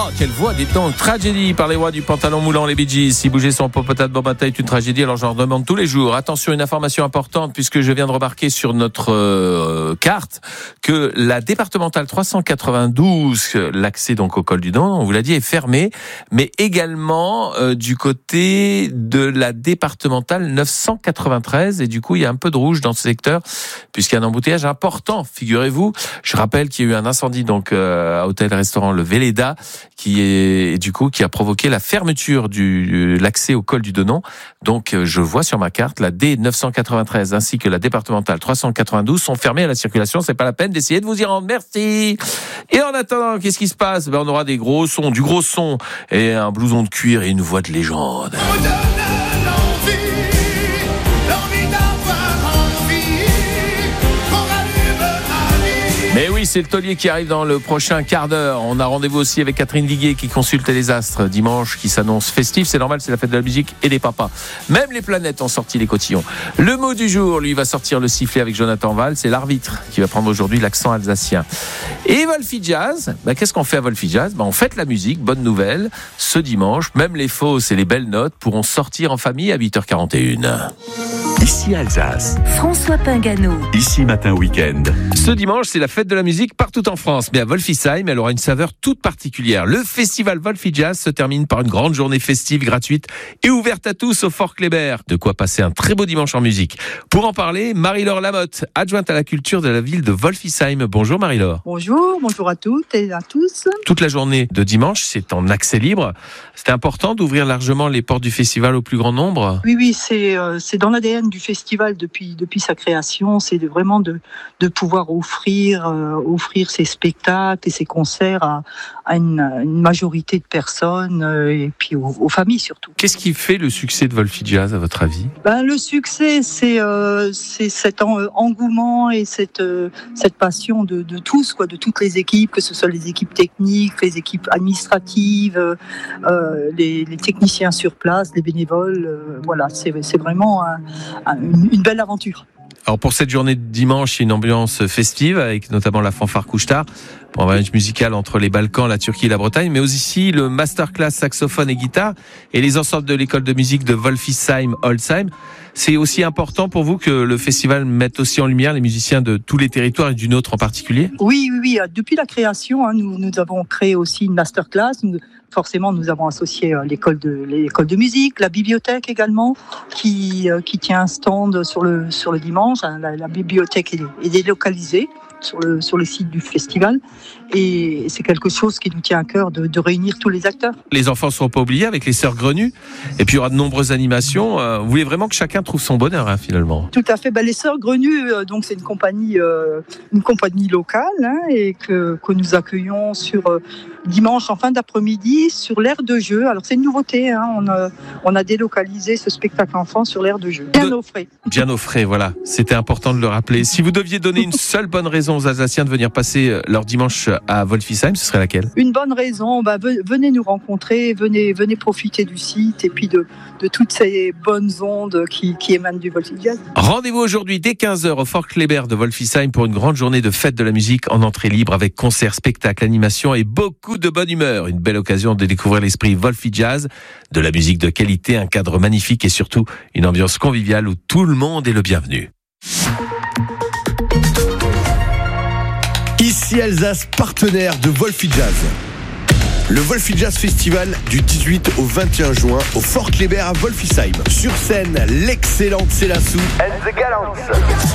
quelle voix, dites donc. Tragédie par les rois du pantalon moulant, les Bee Gees. Si bouger son popotat de Bobata est une tragédie, alors j'en demande tous les jours. Attention, une information importante, puisque je viens de remarquer sur notre carte que la départementale 392, l'accès donc au col du Don, on vous l'a dit, est fermée, mais également du côté de la départementale 993, et du coup il y a un peu de rouge dans ce secteur, puisqu'il y a un embouteillage important, figurez-vous. Je rappelle qu'il y a eu un incendie donc à hôtel-restaurant Le Véleda, qui a provoqué la fermeture de l'accès au col du Donon. Donc je vois sur ma carte la D993 ainsi que la départementale 392 sont fermées à la circulation. C'est pas la peine d'essayer de vous y rendre. Merci. Et en attendant, qu'est-ce qui se passe ? On aura du gros son et un blouson de cuir et une voix de légende. Mais oui, c'est le taulier qui arrive dans le prochain quart d'heure. On a rendez-vous aussi avec Catherine Viguier qui consulte les astres dimanche, qui s'annonce festif. C'est normal, c'est la fête de la musique et des papas. Même les planètes ont sorti les cotillons. Le mot du jour, lui, va sortir le sifflet avec Jonathan Val. C'est l'arbitre qui va prendre aujourd'hui l'accent alsacien. Et Wolfie Jazz, qu'est-ce qu'on fait à Wolfie Jazz ? On fête la musique, bonne nouvelle. Ce dimanche, même les fausses et les belles notes pourront sortir en famille à 8h41. Ici Alsace. François Pingano. Ici Matin Week-end. Ce dimanche, c'est la fête de la musique partout en France. Mais à Wolfisheim, elle aura une saveur toute particulière. Le festival Wolfie Jazz se termine par une grande journée festive, gratuite et ouverte à tous au Fort Kléber. De quoi passer un très beau dimanche en musique. Pour en parler, Marie-Laure Lamotte, adjointe à la culture de la ville de Wolfisheim. Bonjour Marie-Laure. Bonjour à toutes et à tous. Toute la journée de dimanche, c'est en accès libre. C'était important d'ouvrir largement les portes du festival au plus grand nombre ? Oui, c'est dans l'ADN du festival depuis sa création. C'est vraiment de pouvoir offrir ses spectacles et ses concerts à une majorité de personnes et puis aux familles surtout. Qu'est-ce qui fait le succès de Wolfie Jazz à votre avis ? Le succès, c'est cet engouement et cette passion de tous, de toutes les équipes, que ce soit les équipes techniques, les équipes administratives, les techniciens sur place, les bénévoles. C'est vraiment une belle aventure. Alors pour cette journée de dimanche, il y a une ambiance festive avec notamment la fanfare Couche-Tard pour un voyage musical entre les Balkans, la Turquie et la Bretagne, mais aussi le masterclass saxophone et guitare et les ensembles de l'école de musique de Wolfisheim-Holzheim. C'est aussi important pour vous que le festival mette aussi en lumière les musiciens de tous les territoires et du nôtre en particulier ? Oui. Depuis la création, nous avons créé aussi une masterclass. Forcément, nous avons associé l'école de musique, la bibliothèque également, qui tient un stand sur le dimanche. La bibliothèque est délocalisée sur le site du festival, et c'est quelque chose qui nous tient à cœur de réunir tous les acteurs. Les enfants ne seront pas oubliés avec les Sœurs Grenues, et puis il y aura de nombreuses animations. Vous voulez vraiment que chacun trouve son bonheur, finalement. Tout à fait. Les Sœurs Grenues, donc c'est une compagnie locale, et que nous accueillons sur dimanche en fin d'après-midi sur l'aire de jeu. Alors c'est une nouveauté, on a délocalisé ce spectacle enfant sur l'aire de jeu. Bien au frais, voilà. C'était important de le rappeler. Si vous deviez donner une seule bonne raison aux Alsaciens de venir passer leur dimanche à Wolfisheim, ce serait laquelle ? Une bonne raison, venez nous rencontrer, venez profiter du site et puis de toutes ces bonnes ondes qui émanent du Wolfie Jazz. Rendez-vous aujourd'hui dès 15h au Fort Kléber de Wolfisheim pour une grande journée de fête de la musique en entrée libre avec concerts, spectacles, animations et beaucoup de bonne humeur. Une belle occasion de découvrir l'esprit Wolfie Jazz, de la musique de qualité, un cadre magnifique et surtout une ambiance conviviale où tout le monde est le bienvenu. Ici Alsace, partenaire de Wolfie Jazz. Le Wolfie Jazz Festival du 18 au 21 juin au Fort Kléber à Wolfisheim. Sur scène, l'excellente Célassou and the Gallants.